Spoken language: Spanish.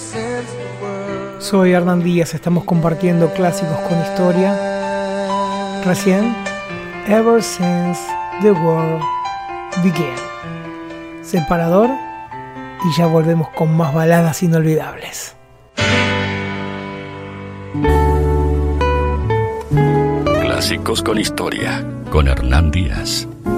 Soy Hernán Díaz, estamos compartiendo clásicos con historia. Recién, Ever Since the World Began. Separador, y ya volvemos con más baladas inolvidables. Clásicos con historia, con Hernán Díaz.